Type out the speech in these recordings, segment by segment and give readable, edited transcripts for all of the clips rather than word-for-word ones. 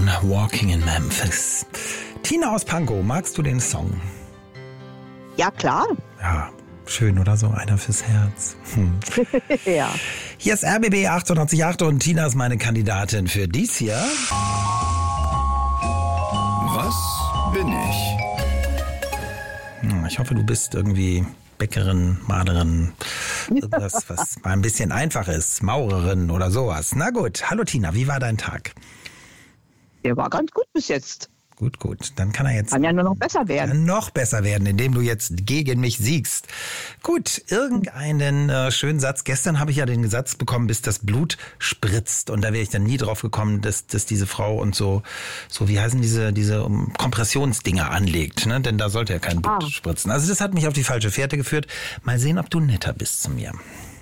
Brown, Walking in Memphis. Tina aus Pankow, magst du den Song? Ja, klar. Ja, schön, oder so? Einer fürs Herz. Ja. Hier ist RBB 888 und Tina ist meine Kandidatin für dies hier. Was bin ich? Ich hoffe, du bist irgendwie Bäckerin, Malerin, irgendwas, was mal ein bisschen einfach ist, Maurerin oder sowas. Na gut, hallo Tina, wie war dein Tag? Der war ganz gut bis jetzt. Gut, dann kann er jetzt... Kann ja nur noch besser werden. Noch besser werden, indem du jetzt gegen mich siegst. Gut, irgendeinen schönen Satz. Gestern habe ich ja den Satz bekommen, bis das Blut spritzt. Und da wäre ich dann nie drauf gekommen, dass diese Frau und so wie heißen diese Kompressionsdinger anlegt. Ne? Denn da sollte ja kein Blut spritzen. Also das hat mich auf die falsche Fährte geführt. Mal sehen, ob du netter bist zu mir.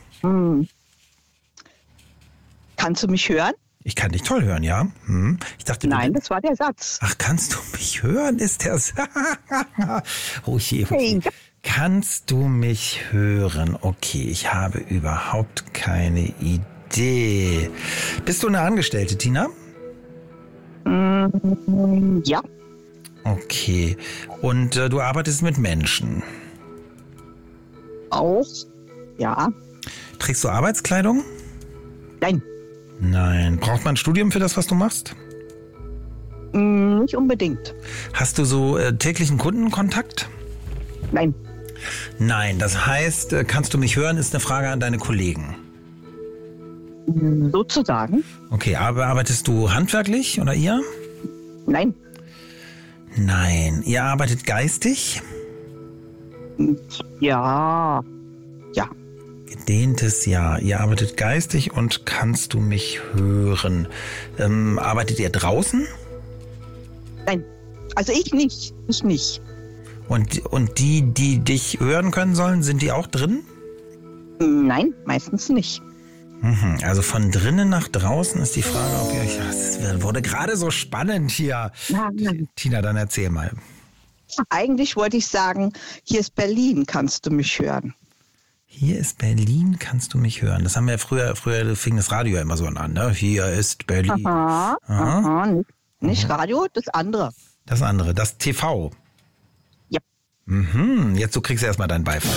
Kannst du mich hören? Ich kann dich toll hören, ja? Ich dachte, Nein, das war der Satz. Ach, kannst du mich hören? Ist der Satz? Oh je. Hey. Kannst du mich hören? Okay, ich habe überhaupt keine Idee. Bist du eine Angestellte, Tina? Ja. Okay. Und du arbeitest mit Menschen? Auch. Ja. Trägst du Arbeitskleidung? Nein. Nein. Braucht man ein Studium für das, was du machst? Nicht unbedingt. Hast du so täglichen Kundenkontakt? Nein. Nein, das heißt, kannst du mich hören, ist eine Frage an deine Kollegen. Sozusagen. Okay, aber arbeitest du handwerklich oder ihr? Nein. Nein. Ihr arbeitet geistig? Ja. Ja. Gedehntes Ja. Ihr arbeitet geistig und kannst du mich hören? Arbeitet ihr draußen? Nein. Also ich nicht. Ich nicht. Und die dich hören können sollen, sind die auch drin? Nein, meistens nicht. Also von drinnen nach draußen ist die Frage, ob ihr euch... Das wurde gerade so spannend hier. Nein. Tina, dann erzähl mal. Eigentlich wollte ich sagen, hier ist Berlin, kannst du mich hören. Hier ist Berlin, kannst du mich hören? Das haben wir früher fing das Radio ja immer so an, ne? Hier ist Berlin. Aha. Nicht Radio, das andere. Das andere, das TV. Ja. Jetzt du kriegst erstmal deinen Beifall.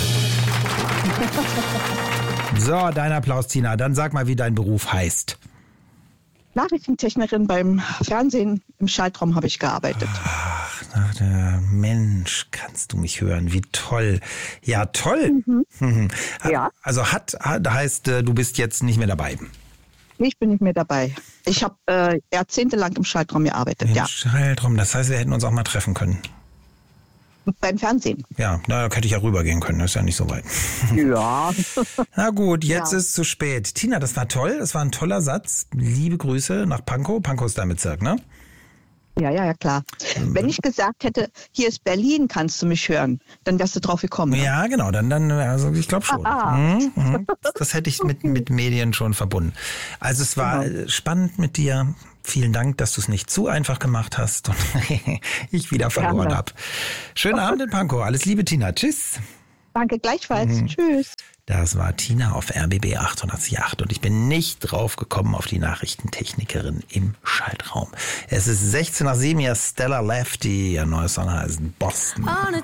So, dein Applaus, Tina. Dann sag mal, wie dein Beruf heißt. Nachrichtentechnerin beim Fernsehen im Schaltraum habe ich gearbeitet. Ach, Mensch, kannst du mich hören? Wie toll. Ja, toll. Ja. Also heißt, du bist jetzt nicht mehr dabei. Ich bin nicht mehr dabei. Ich habe jahrzehntelang im Schaltraum gearbeitet, Im ja. Schaltraum, das heißt, wir hätten uns auch mal treffen können. Beim Fernsehen. Ja, da könnte ich ja rübergehen können, das ist ja nicht so weit. Ja. Na gut, jetzt ist es zu spät. Tina, das war toll, das war ein toller Satz. Liebe Grüße nach Pankow. Pankow ist dein Bezirk, ne? Ja, klar. Wenn ich gesagt hätte, hier ist Berlin, kannst du mich hören, dann wärst du drauf gekommen. Ne? Ja, genau, dann also ich glaube schon. Das hätte ich mit Medien schon verbunden. Also es war spannend mit dir. Vielen Dank, dass du es nicht zu einfach gemacht hast und ich wieder verloren habe. Schönen Abend in Pankow. Alles Liebe, Tina. Tschüss. Danke, gleichfalls. Tschüss. Das war Tina auf RBB 888 und ich bin nicht drauf gekommen auf die Nachrichtentechnikerin im Schaltraum. Es ist 16:07, ja, Stella Lefty, ihr neues Song heißt Boston.